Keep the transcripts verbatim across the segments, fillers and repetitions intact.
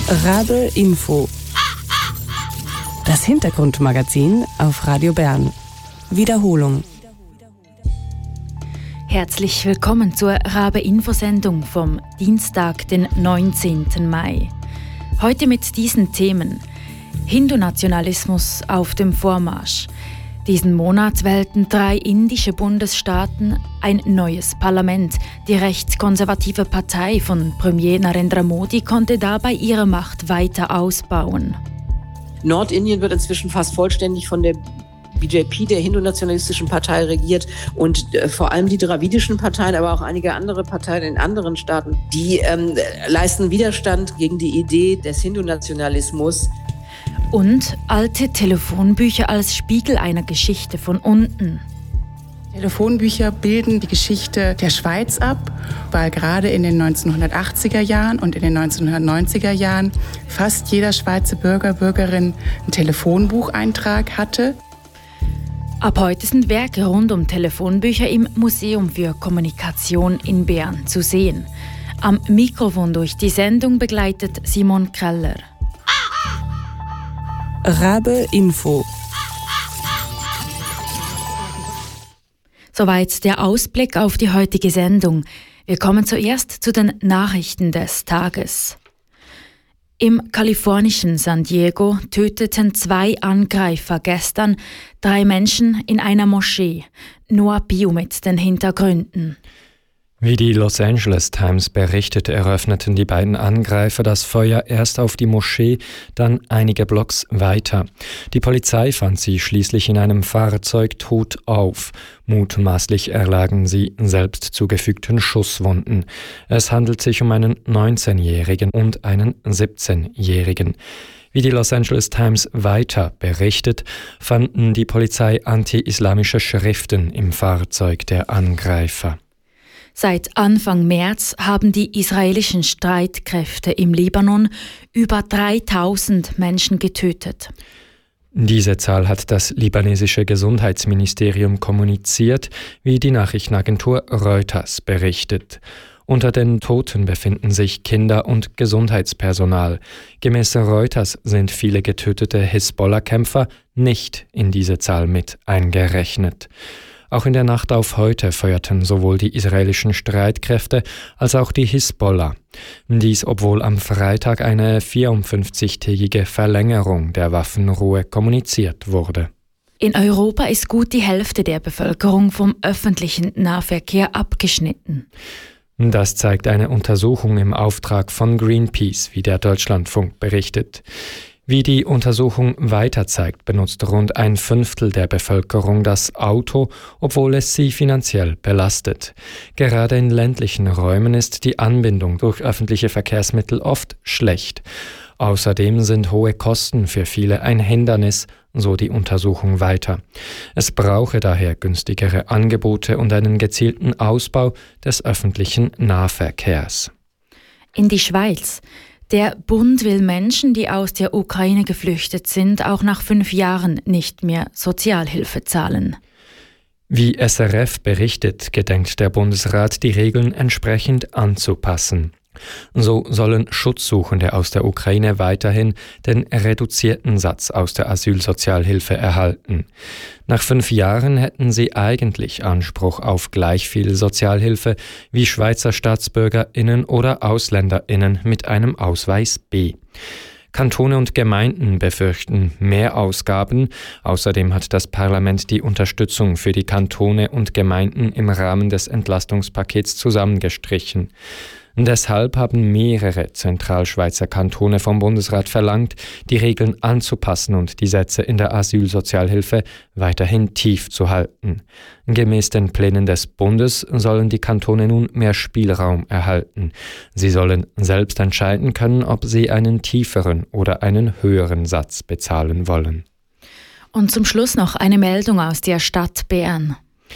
Rabe Info. Das Hintergrundmagazin auf Radio Bern. Wiederholung. Herzlich willkommen zur Rabe-Info-Sendung vom Dienstag, den neunzehnten Mai. Heute mit diesen Themen: Hindu-Nationalismus auf dem Vormarsch. Diesen Monat wählten drei indische Bundesstaaten ein neues Parlament. Die rechtskonservative Partei von Premier Narendra Modi konnte dabei ihre Macht weiter ausbauen. Nordindien wird inzwischen fast vollständig von der B J P, der hindu-nationalistischen Partei, regiert, und äh, vor allem die dravidischen Parteien, aber auch einige andere Parteien in anderen Staaten, die ähm, leisten Widerstand gegen die Idee des Hindu-Nationalismus. Und alte Telefonbücher als Spiegel einer Geschichte von unten. Telefonbücher bilden die Geschichte der Schweiz ab, weil gerade in den neunzehnhundertachtziger Jahren und in den neunzehnhundertneunziger Jahren fast jeder Schweizer Bürger, Bürgerin einen Telefonbucheintrag hatte. Ab heute sind Werke rund um Telefonbücher im Museum für Kommunikation in Bern zu sehen. Am Mikrofon durch die Sendung begleitet Simon Keller. Rabe Info. Soweit der Ausblick auf die heutige Sendung. Wir kommen zuerst zu den Nachrichten des Tages. Im kalifornischen San Diego töteten zwei Angreifer gestern drei Menschen in einer Moschee. Noah Bio mit den Hintergründen. Wie die Los Angeles Times berichtet, eröffneten die beiden Angreifer das Feuer erst auf die Moschee, dann einige Blocks weiter. Die Polizei fand sie schließlich in einem Fahrzeug tot auf. Mutmaßlich erlagen sie selbst zugefügten Schusswunden. Es handelt sich um einen neunzehnjährigen und einen siebzehnjährigen. Wie die Los Angeles Times weiter berichtet, fanden die Polizei anti-islamische Schriften im Fahrzeug der Angreifer. Seit Anfang März haben die israelischen Streitkräfte im Libanon über dreitausend Menschen getötet. Diese Zahl hat das libanesische Gesundheitsministerium kommuniziert, wie die Nachrichtenagentur Reuters berichtet. Unter den Toten befinden sich Kinder und Gesundheitspersonal. Gemäß Reuters sind viele getötete Hisbollah-Kämpfer nicht in diese Zahl mit eingerechnet. Auch in der Nacht auf heute feuerten sowohl die israelischen Streitkräfte als auch die Hisbollah. Dies, obwohl am Freitag eine vierundfünfzigtägige Verlängerung der Waffenruhe kommuniziert wurde. In Europa ist gut die Hälfte der Bevölkerung vom öffentlichen Nahverkehr abgeschnitten. Das zeigt eine Untersuchung im Auftrag von Greenpeace, wie der Deutschlandfunk berichtet. Wie die Untersuchung weiter zeigt, benutzt rund ein Fünftel der Bevölkerung das Auto, obwohl es sie finanziell belastet. Gerade in ländlichen Räumen ist die Anbindung durch öffentliche Verkehrsmittel oft schlecht. Außerdem sind hohe Kosten für viele ein Hindernis, so die Untersuchung weiter. Es brauche daher günstigere Angebote und einen gezielten Ausbau des öffentlichen Nahverkehrs. In die Schweiz. Der Bund will Menschen, die aus der Ukraine geflüchtet sind, auch nach fünf Jahren nicht mehr Sozialhilfe zahlen. Wie S R F berichtet, gedenkt der Bundesrat, die Regeln entsprechend anzupassen. So sollen Schutzsuchende aus der Ukraine weiterhin den reduzierten Satz aus der Asylsozialhilfe erhalten. Nach fünf Jahren hätten sie eigentlich Anspruch auf gleich viel Sozialhilfe wie Schweizer StaatsbürgerInnen oder AusländerInnen mit einem Ausweis B. Kantone und Gemeinden befürchten Mehrausgaben. Außerdem hat das Parlament die Unterstützung für die Kantone und Gemeinden im Rahmen des Entlastungspakets zusammengestrichen. Deshalb haben mehrere Zentralschweizer Kantone vom Bundesrat verlangt, die Regeln anzupassen und die Sätze in der Asylsozialhilfe weiterhin tief zu halten. Gemäß den Plänen des Bundes sollen die Kantone nun mehr Spielraum erhalten. Sie sollen selbst entscheiden können, ob sie einen tieferen oder einen höheren Satz bezahlen wollen. Und zum Schluss noch eine Meldung aus der Stadt Bern.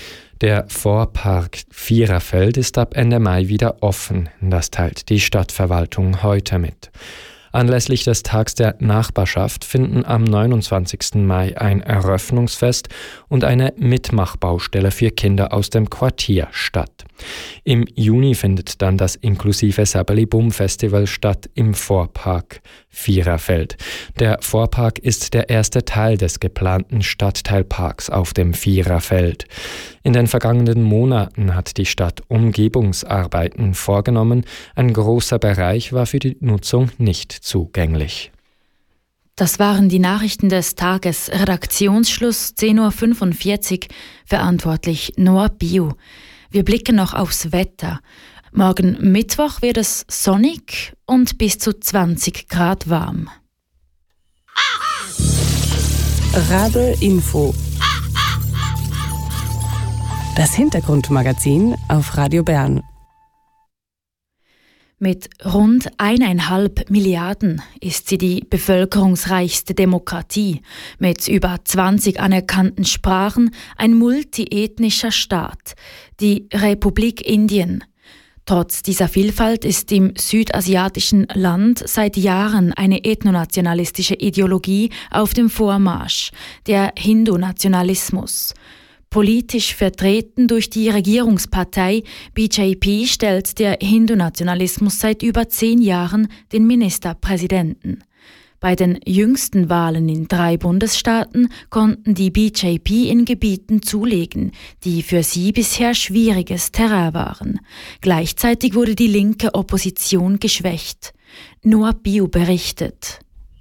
Der Vorpark Viererfeld ist ab Ende Mai wieder offen. Das teilt die Stadtverwaltung heute mit. Anlässlich des Tags der Nachbarschaft finden am neunundzwanzigsten Mai ein Eröffnungsfest und eine Mitmachbaustelle für Kinder aus dem Quartier statt. Im Juni findet dann das inklusive Säbeli-Bum-Festival statt im Vorpark Viererfeld. Der Vorpark ist der erste Teil des geplanten Stadtteilparks auf dem Viererfeld. In den vergangenen Monaten hat die Stadt Umgebungsarbeiten vorgenommen. Ein großer Bereich war für die Nutzung nicht zugänglich. Das waren die Nachrichten des Tages. Redaktionsschluss zehn Uhr fünfundvierzig, verantwortlich Noah Bio. Wir blicken noch aufs Wetter. Morgen Mittwoch wird es sonnig und bis zu zwanzig Grad warm. Rabe Info. Das Hintergrundmagazin auf Radio Bern. Mit rund eineinhalb Milliarden ist sie die bevölkerungsreichste Demokratie. Mit über zwanzig anerkannten Sprachen ein multiethnischer Staat, die Republik Indien. Trotz dieser Vielfalt ist im südasiatischen Land seit Jahren eine ethnonationalistische Ideologie auf dem Vormarsch, der Hindu-Nationalismus. Politisch vertreten durch die Regierungspartei B J P stellt der Hindu-Nationalismus seit über zehn Jahren den Ministerpräsidenten. Bei den jüngsten Wahlen in drei Bundesstaaten konnten die B J P in Gebieten zulegen, die für sie bisher schwieriges Terrain waren. Gleichzeitig wurde die linke Opposition geschwächt. Noah Bio berichtet.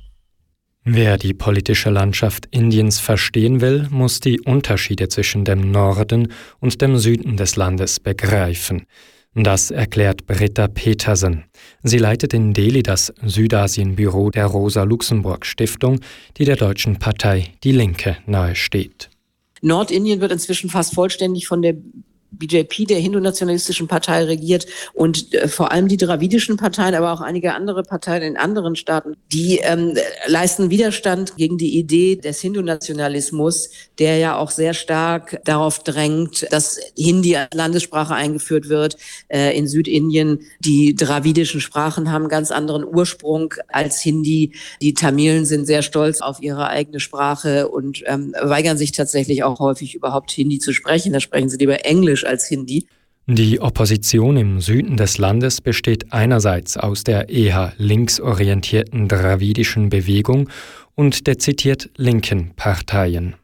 Wer die politische Landschaft Indiens verstehen will, muss die Unterschiede zwischen dem Norden und dem Süden des Landes begreifen. Das erklärt Britta Petersen. Sie leitet in Delhi das Südasienbüro der Rosa-Luxemburg-Stiftung, die der deutschen Partei Die Linke nahesteht. Nordindien wird inzwischen fast vollständig von der B J P, der Hindu-nationalistischen Partei, regiert und äh, vor allem die dravidischen Parteien, aber auch einige andere Parteien in anderen Staaten, die ähm, leisten Widerstand gegen die Idee des Hindu-Nationalismus, der ja auch sehr stark darauf drängt, dass Hindi als Landessprache eingeführt wird. Äh, in Südindien die dravidischen Sprachen haben einen ganz anderen Ursprung als Hindi. Die Tamilen sind sehr stolz auf ihre eigene Sprache und ähm, weigern sich tatsächlich auch häufig überhaupt Hindi zu sprechen. Da sprechen sie lieber Englisch als Hindi. Die Opposition im Süden des Landes besteht einerseits aus der eher linksorientierten dravidischen Bewegung und dezidiert linken Parteien.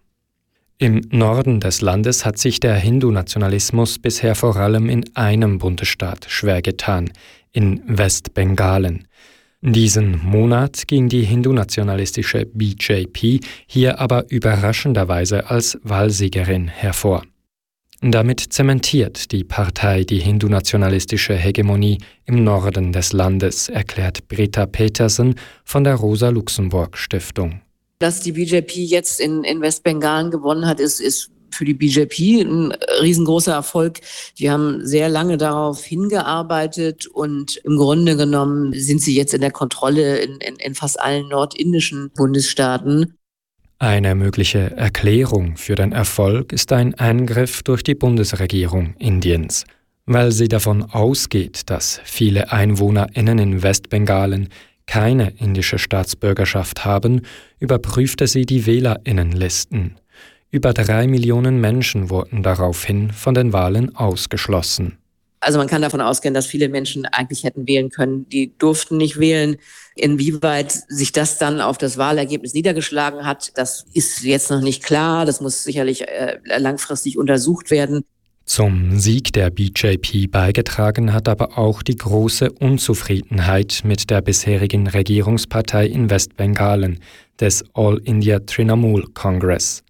Im Norden des Landes hat sich der Hindu-Nationalismus bisher vor allem in einem Bundesstaat schwer getan, in Westbengalen. Diesen Monat ging die hindu-nationalistische B J P hier aber überraschenderweise als Wahlsiegerin hervor. Damit zementiert die Partei die hindu-nationalistische Hegemonie im Norden des Landes, erklärt Britta Petersen von der Rosa-Luxemburg-Stiftung. Dass die B J P jetzt in, in Westbengalen gewonnen hat, ist, ist für die B J P ein riesengroßer Erfolg. Die haben sehr lange darauf hingearbeitet und im Grunde genommen sind sie jetzt in der Kontrolle in, in, in fast allen nordindischen Bundesstaaten. Eine mögliche Erklärung für den Erfolg ist ein Eingriff durch die Bundesregierung Indiens. Weil sie davon ausgeht, dass viele EinwohnerInnen in Westbengalen keine indische Staatsbürgerschaft haben, überprüfte sie die WählerInnenlisten. Über drei Millionen Menschen wurden daraufhin von den Wahlen ausgeschlossen. Also man kann davon ausgehen, dass viele Menschen eigentlich hätten wählen können, die durften nicht wählen. Inwieweit sich das dann auf das Wahlergebnis niedergeschlagen hat, das ist jetzt noch nicht klar. Das muss sicherlich äh, langfristig untersucht werden. Zum Sieg der B J P beigetragen hat aber auch die große Unzufriedenheit mit der bisherigen Regierungspartei in Westbengalen, des All India Trinamool Congress.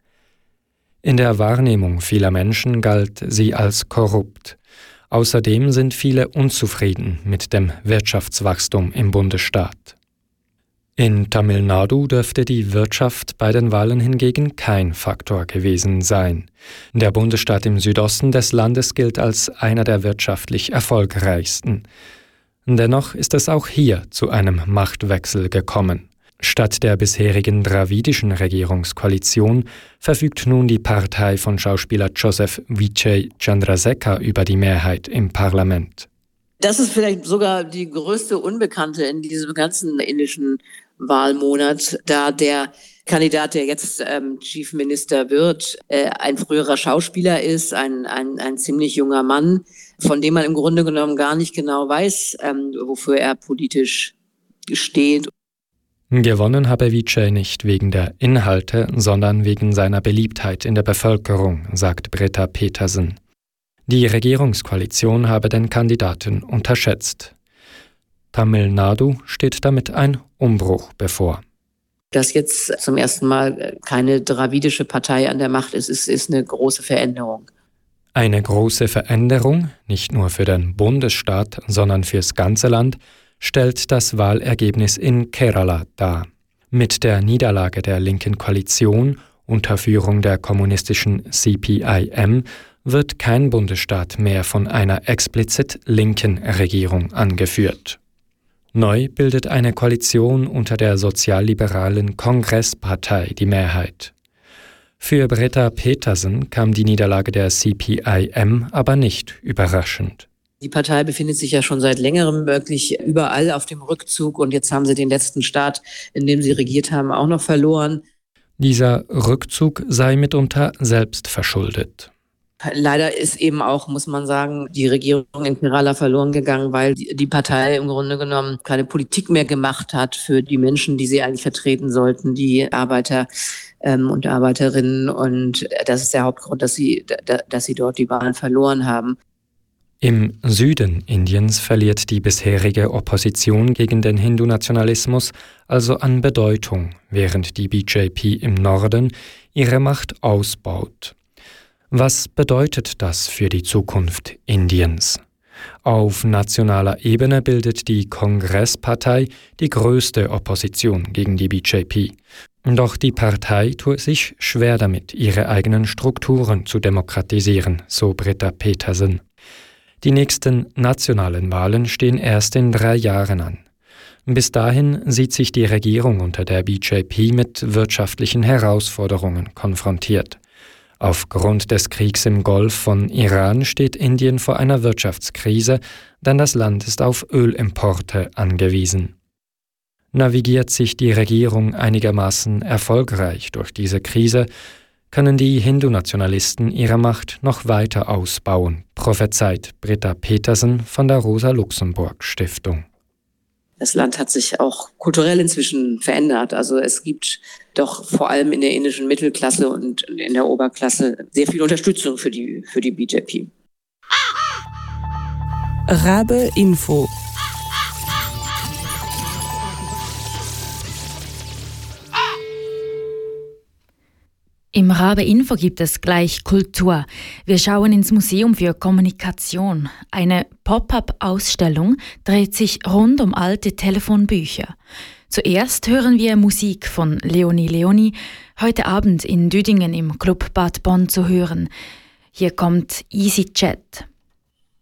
In der Wahrnehmung vieler Menschen galt sie als korrupt. Außerdem sind viele unzufrieden mit dem Wirtschaftswachstum im Bundesstaat. In Tamil Nadu dürfte die Wirtschaft bei den Wahlen hingegen kein Faktor gewesen sein. Der Bundesstaat im Südosten des Landes gilt als einer der wirtschaftlich erfolgreichsten. Dennoch ist es auch hier zu einem Machtwechsel gekommen. Statt der bisherigen dravidischen Regierungskoalition verfügt nun die Partei von Schauspieler Joseph Vijay Chandrasekhar über die Mehrheit im Parlament. Das ist vielleicht sogar die größte Unbekannte in diesem ganzen indischen Wahlmonat, da der Kandidat, der jetzt ähm, Chief Minister wird, äh, ein früherer Schauspieler ist, ein, ein, ein ziemlich junger Mann, von dem man im Grunde genommen gar nicht genau weiß, ähm, wofür er politisch steht. Gewonnen habe Vijay nicht wegen der Inhalte, sondern wegen seiner Beliebtheit in der Bevölkerung, sagt Britta Petersen. Die Regierungskoalition habe den Kandidaten unterschätzt. Tamil Nadu steht damit ein Umbruch bevor. Dass jetzt zum ersten Mal keine dravidische Partei an der Macht ist, ist, ist eine große Veränderung. Eine große Veränderung, nicht nur für den Bundesstaat, sondern fürs ganze Land, stellt das Wahlergebnis in Kerala dar. Mit der Niederlage der linken Koalition unter Führung der kommunistischen C P I M wird kein Bundesstaat mehr von einer explizit linken Regierung angeführt. Neu bildet eine Koalition unter der sozialliberalen Kongresspartei die Mehrheit. Für Britta Petersen kam die Niederlage der C P I M aber nicht überraschend. Die Partei befindet sich ja schon seit längerem wirklich überall auf dem Rückzug und jetzt haben sie den letzten Staat, in dem sie regiert haben, auch noch verloren. Dieser Rückzug sei mitunter selbst verschuldet. Leider ist eben auch, muss man sagen, die Regierung in Kerala verloren gegangen, weil die Partei im Grunde genommen keine Politik mehr gemacht hat für die Menschen, die sie eigentlich vertreten sollten, die Arbeiter ähm, und Arbeiterinnen. Und das ist der Hauptgrund, dass sie, dass sie dort die Wahlen verloren haben. Im Süden Indiens verliert die bisherige Opposition gegen den Hindu-Nationalismus also an Bedeutung, während die B J P im Norden ihre Macht ausbaut. Was bedeutet das für die Zukunft Indiens? Auf nationaler Ebene bildet die Kongresspartei die größte Opposition gegen die B J P. Doch die Partei tut sich schwer damit, ihre eigenen Strukturen zu demokratisieren, so Britta Petersen. Die nächsten nationalen Wahlen stehen erst in drei Jahren an. Bis dahin sieht sich die Regierung unter der B J P mit wirtschaftlichen Herausforderungen konfrontiert. Aufgrund des Kriegs im Golf von Iran steht Indien vor einer Wirtschaftskrise, denn das Land ist auf Ölimporte angewiesen. Navigiert sich die Regierung einigermaßen erfolgreich durch diese Krise, können die Hindu-Nationalisten ihre Macht noch weiter ausbauen, prophezeit Britta Petersen von der Rosa-Luxemburg-Stiftung. Das Land hat sich auch kulturell inzwischen verändert. Also es gibt doch vor allem in der indischen Mittelklasse und in der Oberklasse sehr viel Unterstützung für die, für die B J P. Rabe Info. Im Rabe Info gibt es gleich Kultur. Wir schauen ins Museum für Kommunikation. Eine Pop-up-Ausstellung dreht sich rund um alte Telefonbücher. Zuerst hören wir Musik von Leonie Leoni, heute Abend in Düdingen im Club Bad Bonn zu hören. Hier kommt EasyJet.